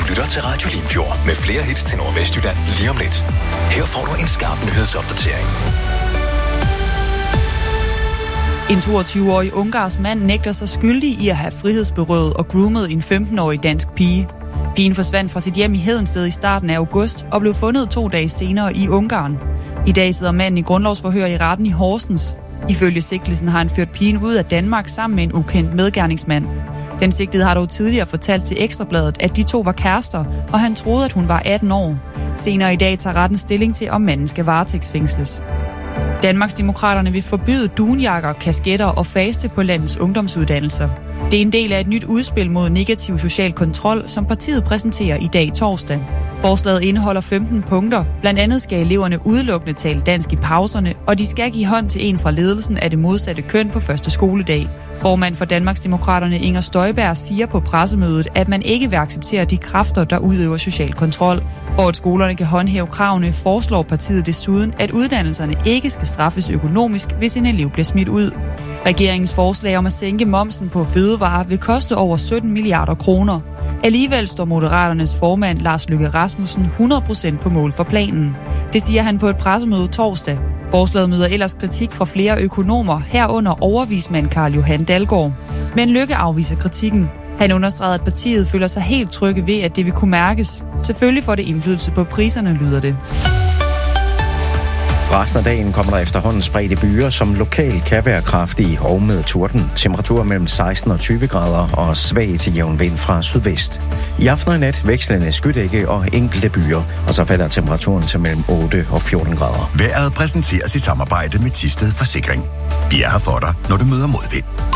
lytter til Radio Limfjord med flere hits til Nordvestjylland lige om lidt. Her får du en skarp nyhedsopdatering. En 22-årig ungarsk mand nægter sig skyldig i at have frihedsberøvet og groomet en 15-årig dansk pige. Pigen forsvandt fra sit hjem i Hedensted i starten af august og blev fundet 2 dage senere i Ungarn. I dag sidder manden i grundlovsforhør i retten i Horsens. Ifølge sigtelsen har han ført pigen ud af Danmark sammen med en ukendt medgerningsmand. Den sigtede har dog tidligere fortalt til Ekstrabladet, at de 2 var kærester, og han troede, at hun var 18 år. Senere i dag tager retten stilling til, om manden skal varetægtsfængsles. Danmarksdemokraterne vil forbyde dunjakker, kasketter og faste på landets ungdomsuddannelser. Det er en del af et nyt udspil mod negativ social kontrol, som partiet præsenterer i dag torsdag. Forslaget indeholder 15 punkter. Blandt andet skal eleverne udelukkende tale dansk i pauserne, og de skal give hånd til en fra ledelsen af det modsatte køn på første skoledag. Formand for Danmarksdemokraterne Inger Støjberg siger på pressemødet, at man ikke vil acceptere de kræfter, der udøver social kontrol. For at skolerne kan håndhæve kravene, foreslår partiet desuden, at uddannelserne ikke skal straffes økonomisk, hvis en elev bliver smidt ud. Regeringens forslag om at sænke momsen på fødevarer vil koste over 17 milliarder kroner. Alligevel står Moderaternes formand Lars Løkke Rasmussen 100% på mål for planen. Det siger han på et pressemøde torsdag. Forslaget møder ellers kritik fra flere økonomer, herunder overvismand Carl Johan Dalgaard. Men Løkke afviser kritikken. Han understregede, at partiet føler sig helt trygge ved, at det vil kunne mærkes. Selvfølgelig får det indflydelse på priserne, lyder det. Resten af dagen kommer der efterhånden spredte byer, som lokalt kan være kraftige og med torden. Temperaturer mellem 16 og 20 grader og svag til jævn vind fra sydvest. I aften og nat vekslende skydække og enkelte byer, og så falder temperaturen til mellem 8 og 14 grader. Vejret præsenteres i samarbejde med Thisted Forsikring. Vi er her for dig, når du møder modvind.